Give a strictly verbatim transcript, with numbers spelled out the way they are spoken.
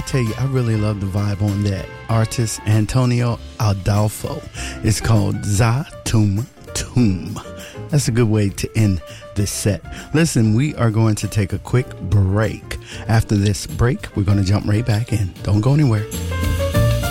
tell you, I really love the vibe on that artist, Antonio Adolfo. It's called Za Tum Tum. That's a good way to end this set. Listen, we are going to take a quick break. After this break, we're going to jump right back in. Don't go anywhere.